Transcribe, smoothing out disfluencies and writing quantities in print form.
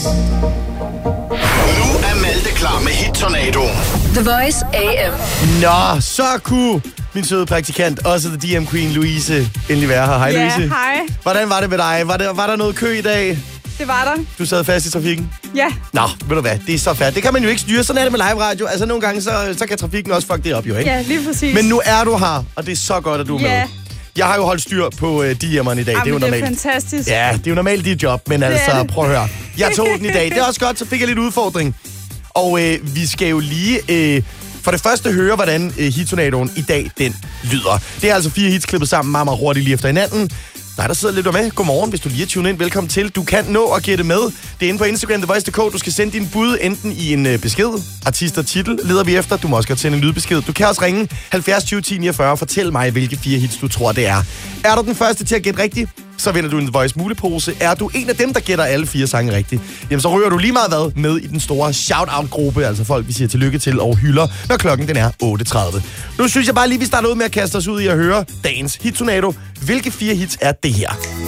Nu er Malte klar med Hit-tornado. The Voice AM. Nå, så kunne min søde praktikant, også The DM Queen, Louise, endelig være her. Hej, Louise. Hej. Hvordan var det med dig? Var der noget kø i dag? Det var der. Du sad fast i trafikken? Ja. Nå, ved du hvad, det er så færdigt. Det kan man jo ikke styre. Sådan er det med live radio. Altså, nogle gange, så kan trafikken også fuck det op, jo, ikke? Ja, lige præcis. Men nu er du her, og det er så godt, at du er med. Jeg har jo holdt styr på DM'erne i dag. Jamen, det er jo normalt. Det er fantastisk. Ja, det er jo normalt dit job, men altså, prøv at høre. Jeg tog den i dag. Det er også godt, så fik jeg lidt udfordring. Og vi skal jo lige for det første høre, hvordan hit-tornadoen i dag, den lyder. Det er altså 4 hits klippet sammen meget, meget hurtigt lige efter hinanden. Nej, der sidder lidt med. Godmorgen, hvis du lige er tunet ind. Velkommen til. Du kan nå at gætte med. Det er inde på Instagram, TheVoice.dk. Du skal sende din bud enten i en besked, artist og titel, leder vi efter. Du må også godt sende en lydbesked. Du kan også ringe 70 20 10 49 og fortæl mig, hvilke 4 hits du tror, det er. Er du den første til at gætte rigtigt, så vinder du en The Voice mulepose. Er du en af dem, der gætter alle 4 sange rigtigt, jamen så rører du lige meget hvad med i den store shout-out-gruppe, altså folk, vi siger tillykke til og hylder, når klokken den er 8.30. Nu synes jeg bare lige, vi starter ud med at kaste os ud i at høre dagens hit-tornado. Hvilke 4 hits er det her?